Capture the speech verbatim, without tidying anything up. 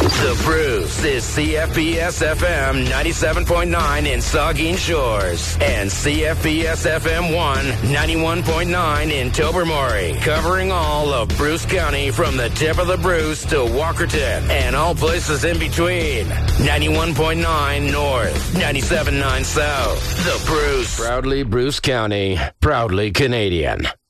The Bruce is C F B S F M ninety-seven point nine in Saugeen Shores and C F B S F M one ninety-one point nine in Tobermory, covering all of Bruce County from the tip of the Bruce to Walkerton and all places in between. ninety-one point nine North, ninety-seven point nine South. The Bruce. Proudly Bruce County, proudly Canadian.